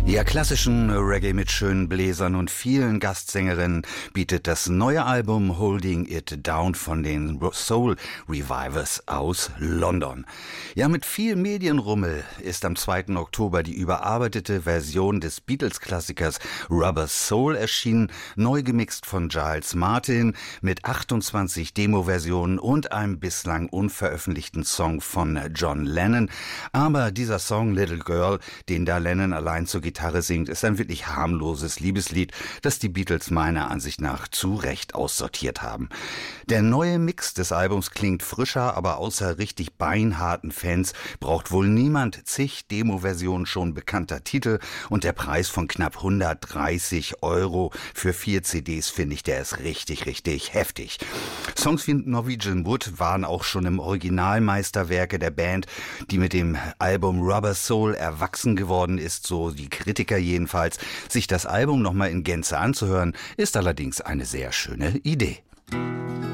Ja, klassischen Reggae mit schönen Bläsern und vielen Gastsängerinnen bietet das neue Album Holding It Down von den Soul Revivers aus London. Ja, mit viel Medienrummel ist am 2. Oktober die überarbeitete Version des Beatles-Klassikers Rubber Soul erschienen, neu gemixt von Giles Martin mit 28 Demo-Versionen und einem bislang unveröffentlichten Song von John Lennon. Aber dieser Song Little Girl, den da Lennon allein zur Gitarre singt, ist ein wirklich harmloses Liebeslied, das die Beatles meiner Ansicht nach zu Recht aussortiert haben. Der neue Mix des Albums klingt frischer, aber außer richtig beinharten Fans braucht wohl niemand zig Demo-Versionen schon bekannter Titel, und der Preis von knapp 130 € für 4 CDs, finde ich, der ist richtig, richtig heftig. Songs wie Norwegian Wood waren auch schon im Originalmeisterwerke der Band, die mit dem Album Rubber Soul erwachsen geworden ist, so die Kritiker jedenfalls. Sich das Album nochmal in Gänze anzuhören, ist allerdings eine sehr schöne Idee.